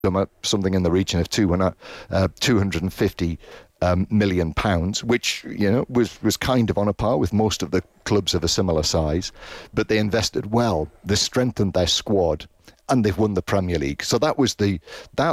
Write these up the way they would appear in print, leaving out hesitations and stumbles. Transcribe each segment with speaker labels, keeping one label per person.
Speaker 1: something in the region of 250 million pounds, which was kind of on a par with most of the clubs of a similar size. But they invested well. They strengthened their squad, and they've won the Premier League. So that was the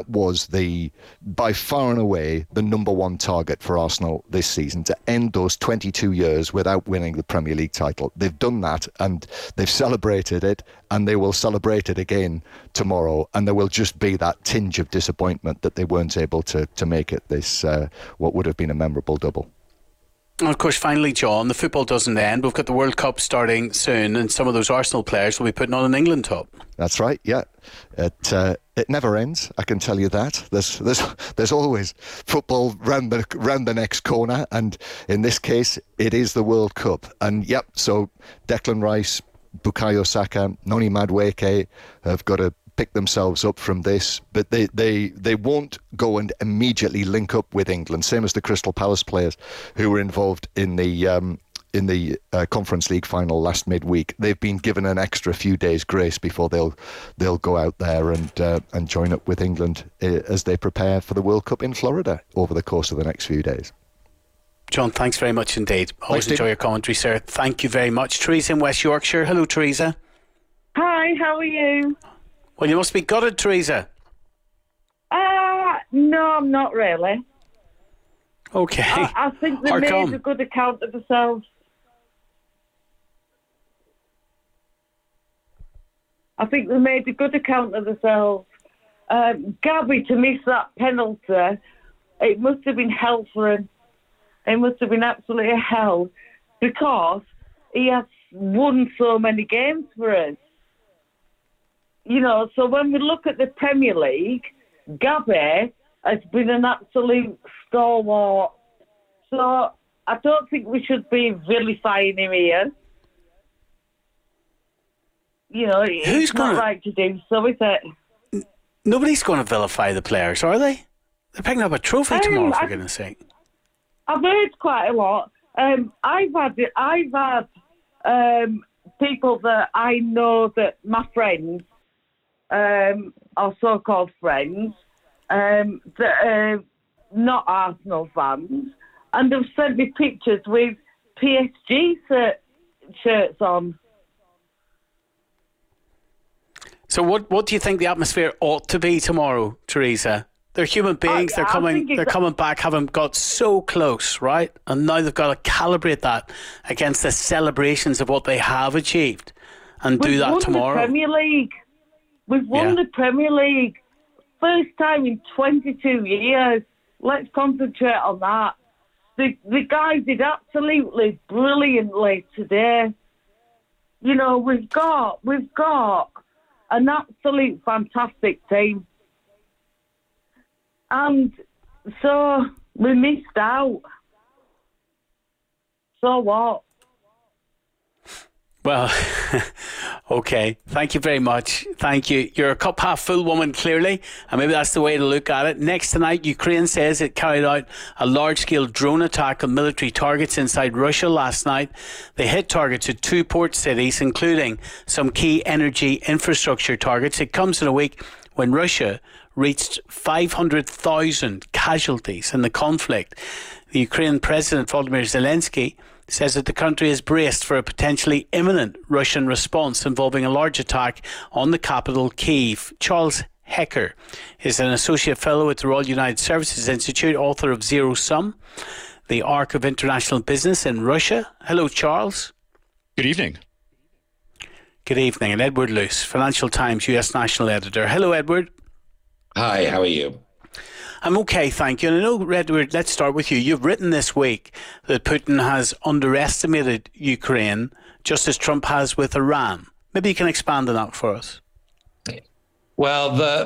Speaker 1: by far and away the number one target for Arsenal this season, to end those 22 years without winning the Premier League title. They've done that, and they've celebrated it, and they will celebrate it again tomorrow. And there will just be that tinge of disappointment that they weren't able to make it this what would have been a memorable double.
Speaker 2: And of course, finally, John, the football doesn't end. We've got the World Cup starting soon, and some of those Arsenal players will be putting on an England top.
Speaker 1: That's right, yeah. It never ends, I can tell you that. There's always football round the next corner, and in this case, it is the World Cup. And yep, so Declan Rice, Bukayo Saka, Noni Madueke have got to pick themselves up from this, but they won't go and immediately link up with England, same as the Crystal Palace players who were involved in the Conference League final last midweek. They've been given an extra few days grace before they'll go out there and join up with England as they prepare for the World Cup in Florida over the course of the next few days.
Speaker 2: John, thanks very much indeed. Always enjoy your commentary, sir. Thank you very much. Teresa in West Yorkshire. Hello, Teresa.
Speaker 3: Hi, how are you?
Speaker 2: Well, you must be gutted, Teresa.
Speaker 3: No, I'm not really.
Speaker 2: Okay.
Speaker 3: I think they made a good account of themselves. Gabby, to miss that penalty, it must have been hell for him. It must have been absolutely hell, because he has won so many games for us. So when we look at the Premier League, Gabby has been an absolute stalwart. So I don't think we should be vilifying him here. It's not right to do so, is it?
Speaker 2: Nobody's going to vilify the players, are they? They're picking up a trophy tomorrow, for goodness sake.
Speaker 3: I've heard quite a lot. I've had people that I know, that my friends, or so-called friends, that are not Arsenal fans, and have sent me pictures with PSG shirts on.
Speaker 2: So what do you think the atmosphere ought to be tomorrow, Teresa? They're human beings. They're coming back, having got so close, right? And now they've got to calibrate that against the celebrations of what they have achieved, and do that tomorrow.
Speaker 3: We've won the Premier League. First time in 22 years. Let's concentrate on that. The guys did absolutely brilliantly today. We've got an absolute fantastic team. And so we missed out. So what?
Speaker 2: Well, okay. Thank you very much. Thank you. You're a cup half full woman, clearly, and maybe that's the way to look at it. Next tonight, Ukraine says it carried out a large-scale drone attack on military targets inside Russia last night. They hit targets at 2 port cities, including some key energy infrastructure targets. It comes in a week when Russia reached 500,000 casualties in the conflict. The Ukrainian President Volodymyr Zelensky says that the country is braced for a potentially imminent Russian response involving a large attack on the capital, Kyiv. Charles Hecker is an associate fellow at the Royal United Services Institute, author of Zero Sum, The Arc of International Business in Russia. Hello, Charles.
Speaker 4: Good evening.
Speaker 2: Good evening. And Edward Luce, Financial Times US National Editor. Hello, Edward.
Speaker 5: Hi, how are you?
Speaker 2: I'm okay, thank you. And I know, Edward, let's start with you. You've written this week that Putin has underestimated Ukraine, just as Trump has with Iran. Maybe you can expand on that for us.
Speaker 5: Well,